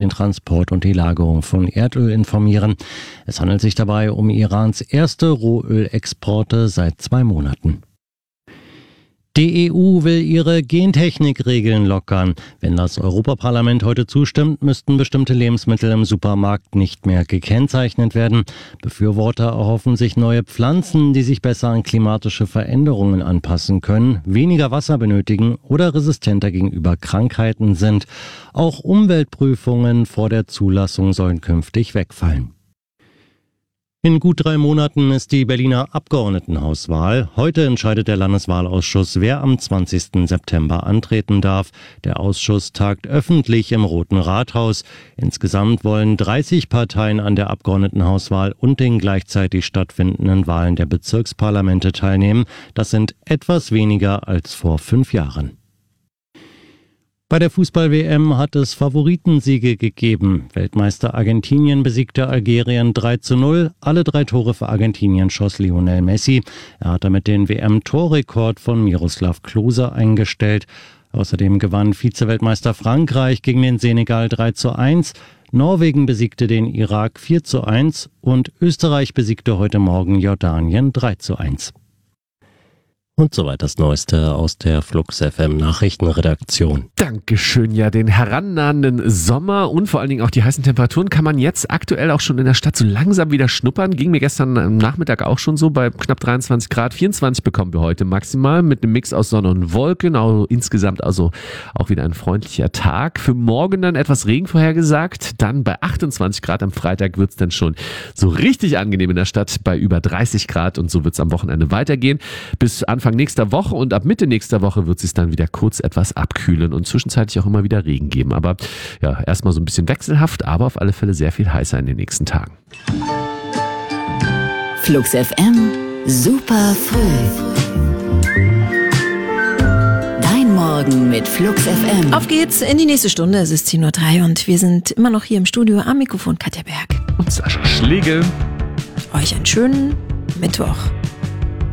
den Transport und die Lagerung von Erdöl informieren. Es handelt sich dabei um Irans erste Rohölexporte seit 2 Monaten. Die EU will ihre Gentechnikregeln lockern. Wenn das Europaparlament heute zustimmt, müssten bestimmte Lebensmittel im Supermarkt nicht mehr gekennzeichnet werden. Befürworter erhoffen sich neue Pflanzen, die sich besser an klimatische Veränderungen anpassen können, weniger Wasser benötigen oder resistenter gegenüber Krankheiten sind. Auch Umweltprüfungen vor der Zulassung sollen künftig wegfallen. In gut 3 Monaten ist die Berliner Abgeordnetenhauswahl. Heute entscheidet der Landeswahlausschuss, wer am 20. September antreten darf. Der Ausschuss tagt öffentlich im Roten Rathaus. Insgesamt wollen 30 Parteien an der Abgeordnetenhauswahl und den gleichzeitig stattfindenden Wahlen der Bezirksparlamente teilnehmen. Das sind etwas weniger als vor 5 Jahren. Bei der Fußball-WM hat es Favoritensiege gegeben. Weltmeister Argentinien besiegte Algerien 3:0. Alle 3 Tore für Argentinien schoss Lionel Messi. Er hat damit den WM-Torrekord von Miroslav Klose eingestellt. Außerdem gewann Vize-Weltmeister Frankreich gegen den Senegal 3:1. Norwegen besiegte den Irak 4:1 und Österreich besiegte heute Morgen Jordanien 3:1. Und soweit das Neueste aus der Flux FM Nachrichtenredaktion. Dankeschön. Ja, den herannahenden Sommer und vor allen Dingen auch die heißen Temperaturen kann man jetzt aktuell auch schon in der Stadt so langsam wieder schnuppern. Ging mir gestern am Nachmittag auch schon so bei knapp 23 Grad. 24 bekommen wir heute maximal mit einem Mix aus Sonne und Wolken. Insgesamt also auch wieder ein freundlicher Tag. Für morgen dann etwas Regen vorhergesagt. Dann bei 28 Grad am Freitag wird es dann schon so richtig angenehm in der Stadt bei über 30 Grad und so wird es am Wochenende weitergehen. Bis Anfang nächster Woche und ab Mitte nächster Woche wird es sich dann wieder kurz etwas abkühlen und zwischenzeitlich auch immer wieder Regen geben. Aber ja, erstmal so ein bisschen wechselhaft, aber auf alle Fälle sehr viel heißer in den nächsten Tagen. Flux FM, super früh. Dein Morgen mit Flux FM. Auf geht's in die nächste Stunde. Es ist 10:03 Uhr und wir sind immer noch hier im Studio am Mikrofon Katja Berg. Und Sascha Schlegel. Euch einen schönen Mittwoch.